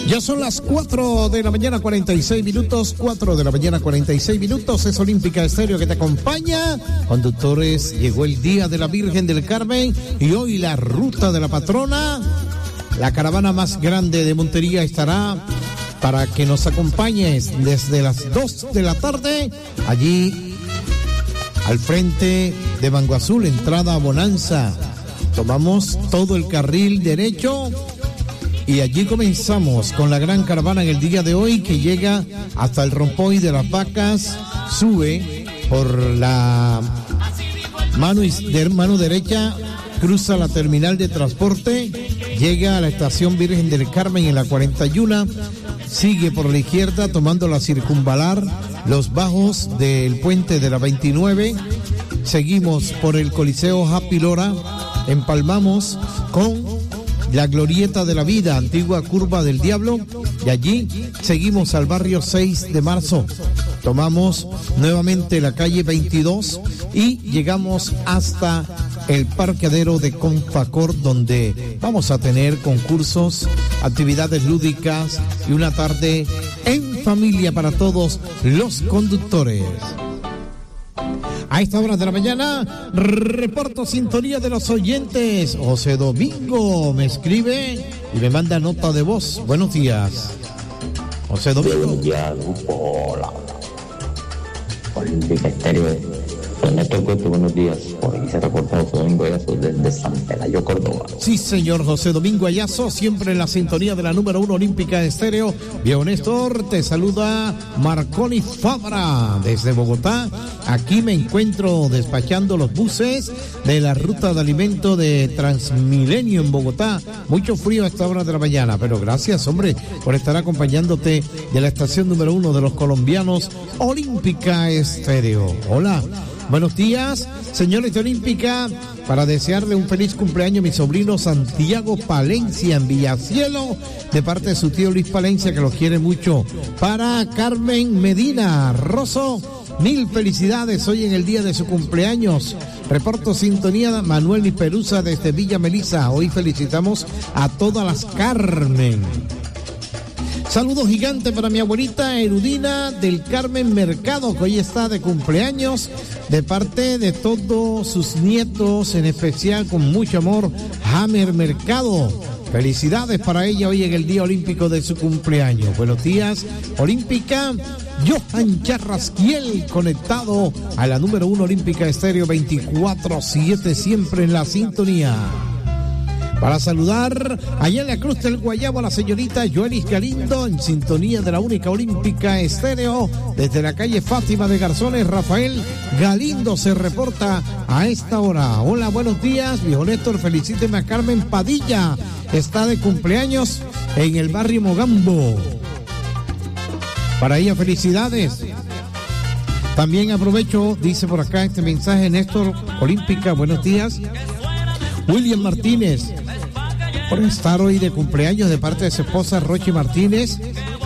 Ya son las 4 de la mañana 46 minutos, 4 de la mañana 46 minutos, es Olímpica Estéreo que te acompaña. Conductores, llegó el Día de la Virgen del Carmen y hoy la Ruta de la Patrona. La caravana más grande de Montería estará para que nos acompañes desde las 2 de la tarde, allí al frente de Mango Azul, entrada a Bonanza. Tomamos todo el carril derecho y allí comenzamos con la gran caravana en el día de hoy que llega hasta el Rompoy de las Vacas, sube por la mano derecha, cruza la terminal de transporte, llega a la estación Virgen del Carmen en la 41, sigue por la izquierda tomando la circunvalar, los bajos del puente de la 29, seguimos por el Coliseo Happy Lora, empalmamos con la Glorieta de la Vida, antigua Curva del Diablo, y allí seguimos al barrio 6 de marzo. Tomamos nuevamente la calle 22 y llegamos hasta el parqueadero de Confacor, donde vamos a tener concursos, actividades lúdicas y una tarde en familia para todos los conductores. A esta hora de la mañana, reporto sintonía de los oyentes. José Domingo me escribe y me manda nota de voz. Buenos días, José Domingo. Buenos días, hola. Olímpica Estéreo. Néstor Cueto, buenos días. Por aquí se reporta José Domingo Ayazo desde San Pelayo, Córdoba. Sí, señor José Domingo Ayazo, siempre en la sintonía de la número 1 Olímpica Estéreo. Viejo Néstor, te saluda Marconi Fabra desde Bogotá. Aquí me encuentro despachando los buses de la ruta de alimento de Transmilenio en Bogotá. Mucho frío a esta hora de la mañana, pero gracias, hombre, por estar acompañándote de la estación número 1 de los colombianos, Olímpica Estéreo. Hola. Buenos días, señores de Olímpica, para desearle un feliz cumpleaños a mi sobrino Santiago Palencia en Villacielo, de parte de su tío Luis Palencia, que los quiere mucho. Para Carmen Medina Rosso, 1000 felicidades hoy en el día de su cumpleaños. Reporto sintonía Manuel y Perusa desde Villa Melisa. Hoy felicitamos a todas las Carmen. Saludos gigantes para mi abuelita Erudina del Carmen Mercado, que hoy está de cumpleaños, de parte de todos sus nietos, en especial con mucho amor, Hammer Mercado. Felicidades para ella hoy en el Día Olímpico de su cumpleaños. Buenos días, Olímpica. Johan Charrasquiel, conectado a la número 1 Olímpica Estéreo 24/7, siempre en la sintonía. Para saludar allá en la Cruz del Guayabo a la señorita Joelis Galindo, en sintonía de la única Olímpica Estéreo. Desde la calle Fátima de Garzones, Rafael Galindo se reporta a esta hora. Hola, buenos días, viejo Néstor, felicíteme a Carmen Padilla, está de cumpleaños en el barrio Mogambo. Para ella, felicidades. También aprovecho, dice por acá este mensaje, Néstor, Olímpica, buenos días. William Martínez, por estar hoy de cumpleaños de parte de su esposa Rochi Martínez.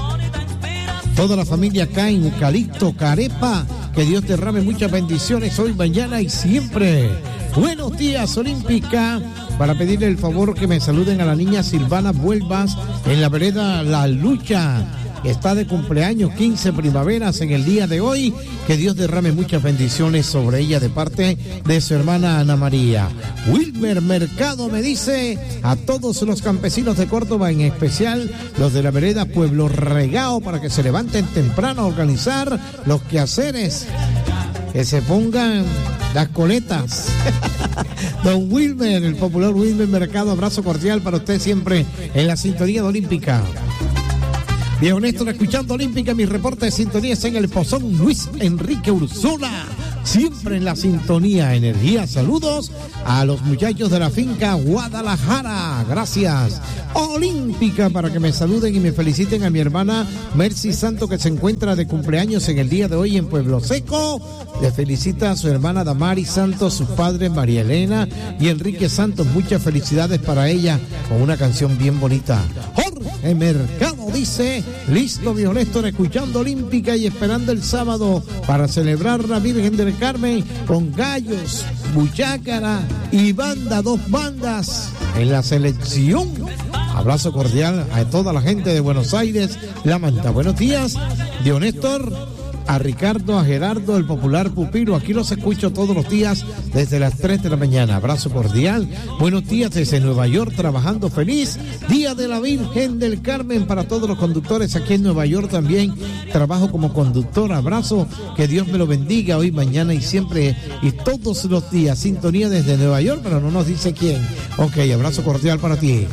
Toda la familia acá en Eucalipto, Carepa. Que Dios derrame muchas bendiciones hoy, mañana y siempre. Buenos días, Olímpica. Para pedirle el favor que me saluden a la niña Silvana Vuelvas en la vereda La Lucha. Está de cumpleaños, 15 primaveras en el día de hoy. Que Dios derrame muchas bendiciones sobre ella de parte de su hermana Ana María. Wilmer Mercado me dice a todos los campesinos de Córdoba, en especial los de la vereda Pueblo Regao, para que se levanten temprano a organizar los quehaceres, que se pongan las coletas. Don Wilmer, el popular Wilmer Mercado, abrazo cordial para usted siempre en la sintonía de Olímpica. Viejo Néstor, escuchando Olímpica, mi reporte de sintonía es en el Pozón Luis Enrique Ursula, siempre en la sintonía. Energía, saludos a los muchachos de la finca Guadalajara, gracias. Olímpica, para que me saluden y me feliciten a mi hermana Mercy Santo, que se encuentra de cumpleaños en el día de hoy en Pueblo Seco. Le felicita a su hermana Damari Santos, sus padres María Elena y Enrique Santos. Muchas felicidades para ella con una canción bien bonita. Jorge Mercado dice, listo, viejo Néstor, escuchando Olímpica y esperando el sábado para celebrar la Virgen del Carmen con gallos, buchácara y banda, 2 bandas en la selección Abrazo cordial a toda la gente de Buenos Aires, La Manta. Buenos días, Dion Néstor, a Ricardo, a Gerardo, el popular pupilo. Aquí los escucho todos los días desde las 3 de la mañana. Abrazo cordial. Buenos días desde Nueva York, trabajando feliz. Día de la Virgen del Carmen para todos los conductores aquí en Nueva York también. Trabajo como conductor. Abrazo, que Dios me lo bendiga hoy, mañana y siempre y todos los días. Sintonía desde Nueva York, pero no nos dice quién. Ok, abrazo cordial para ti.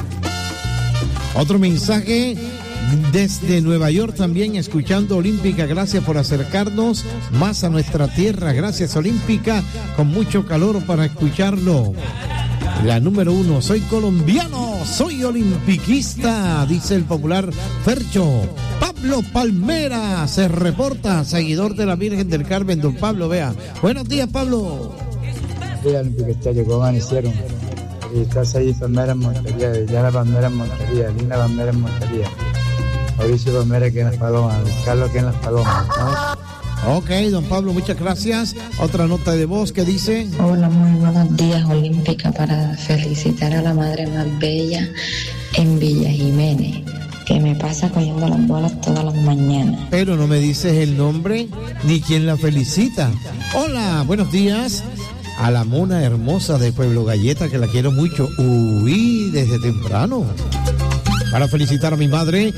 Otro mensaje desde Nueva York también, escuchando Olímpica. Gracias por acercarnos más a nuestra tierra. Gracias, Olímpica, con mucho calor para escucharlo. La número 1, soy colombiano, soy olimpiquista, dice el popular Fercho. Pablo Palmera se reporta, seguidor de la Virgen del Carmen. Don Pablo, vea. Buenos días, Pablo. Sí, olimpiquista, llegó, amanecieron. Y estás ahí, Palmera en Montería, ya la Palmera en Montería, Lina Palmera en Montería. Mauricio Palmera aquí en Las Palomas, Carlos aquí en Las Palomas, ¿no? Ok, don Pablo, muchas gracias. Otra nota de voz que dice: hola, muy buenos días, Olímpica, para felicitar a la madre más bella en Villa Jiménez, que me pasa cogiendo las bolas todas las mañanas. Pero no me dices el nombre ni quién la felicita. Hola, buenos días a la mona hermosa de Pueblo Galleta, que la quiero mucho. Uy, desde temprano. Para felicitar a mi madre,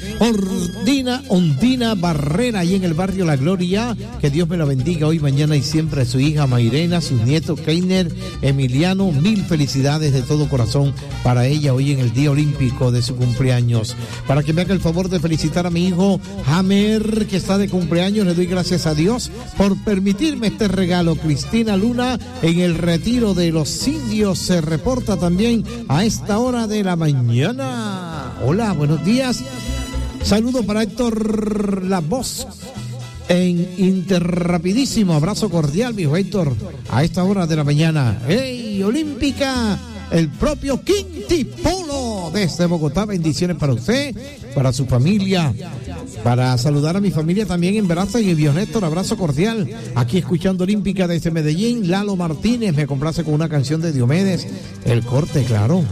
Ondina Barrera, ahí en el barrio La Gloria. Que Dios me la bendiga hoy, mañana y siempre. A su hija Mairena, sus nietos Keiner, Emiliano. Mil felicidades de todo corazón para ella hoy en el Día Olímpico de su cumpleaños. Para que me haga el favor de felicitar a mi hijo Hamer, que está de cumpleaños. Le doy gracias a Dios por permitirme este regalo. Cristina Luna, en el retiro de los indios, se reporta también a esta hora de la mañana. Hola, buenos días. Saludo para Héctor La Voz en Interrapidísimo. Abrazo cordial, mi hijo Héctor, a esta hora de la mañana. ¡Hey, Olímpica! El propio Quinti Polo desde Bogotá. Bendiciones para usted, para su familia. Para saludar a mi familia también en Veraza y en Dion Néstor. Abrazo cordial. Aquí escuchando Olímpica desde Medellín. Lalo Martínez me complace con una canción de Diomedes. El corte, claro.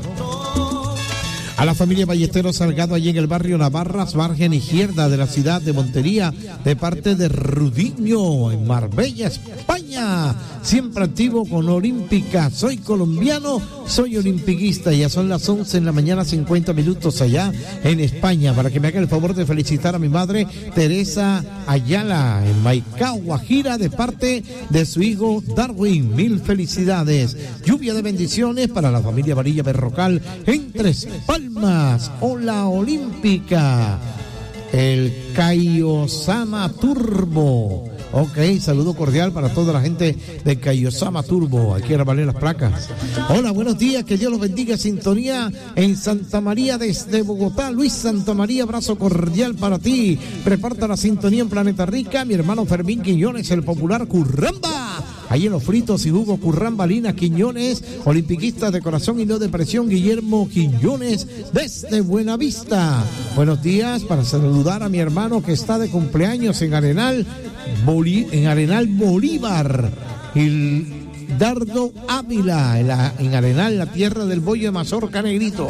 A la familia Ballesteros Salgado, allí en el barrio Navarras, margen izquierda de la ciudad de Montería, de parte de Rudiño, en Marbella, España. Siempre activo con Olímpica. Soy colombiano, soy olimpiquista. Ya son las 11 en la mañana, 50 minutos allá en España. Para que me haga el favor de felicitar a mi madre, Teresa Ayala, en Maicao, Guajira, de parte de su hijo Darwin. Mil felicidades. Lluvia de bendiciones para la familia Varilla Berrocal en Tres Palmas. Hola, Olímpica. El Kaiosama Turbo. Ok, saludo cordial para toda la gente de Kaiosama Turbo. Aquí a valer las placas. Hola, buenos días, que Dios los bendiga. Sintonía en Santa María desde Bogotá. Luis Santa María, abrazo cordial para ti. Reparta la sintonía en Planeta Rica. Mi hermano Fermín Quiñones, el popular Curramba. Ahí en los fritos y jugo Curramba, Lina Quiñones, olimpiquista de corazón y no de presión, Guillermo Quiñones, desde Buenavista. Buenos días, para saludar a mi hermano que está de cumpleaños en Arenal Bolívar, Hildardo Ávila, en Arenal, la tierra del bollo de Mazorca, Negrito.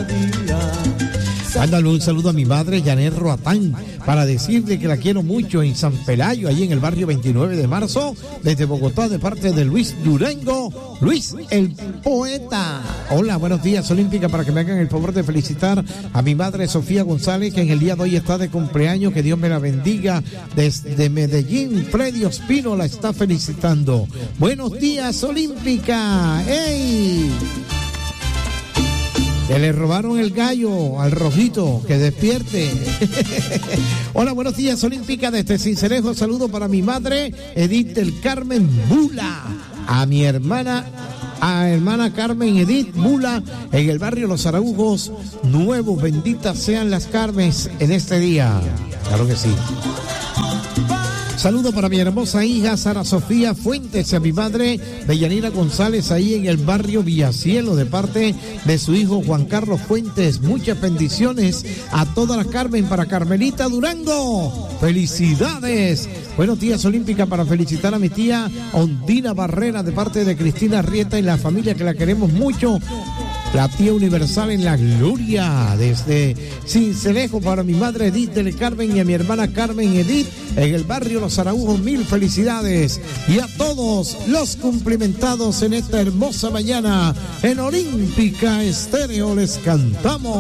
Mándale un saludo a mi madre, Janet Roatán, para decirle que la quiero mucho en San Pelayo, allí en el barrio 29 de marzo, desde Bogotá, de parte de Luis Durango, Luis el Poeta. Hola, buenos días, Olímpica, para que me hagan el favor de felicitar a mi madre Sofía González, que en el día de hoy está de cumpleaños. Que Dios me la bendiga. Desde Medellín, Freddy Ospino la está felicitando. Buenos días, Olímpica. ¡Ey! Que le robaron el gallo al rojito, que despierte. Hola, buenos días, Olímpica, desde Cincelejo. Saludo para mi madre, Edith del Carmen Bula. A mi hermana Carmen Edith Bula, en el barrio Los Araujos Nuevos. Benditas sean las Carmes en este día. Claro que sí. Saludo para mi hermosa hija Sara Sofía Fuentes y a mi madre Bellanira González, ahí en el barrio Villacielo, de parte de su hijo Juan Carlos Fuentes. Muchas bendiciones a todas las Carmen. Para Carmelita Durango, felicidades. Buenos días, Olímpica, para felicitar a mi tía Ondina Barrera, de parte de Cristina Rieta y la familia, que la queremos mucho. la tía universal en la gloria. Desde Cincelejo para mi madre Edith del Carmen y a mi hermana Carmen Edith en el barrio Los Araújos, mil felicidades. Y a todos los cumplimentados en esta hermosa mañana en Olímpica Estéreo les cantamos.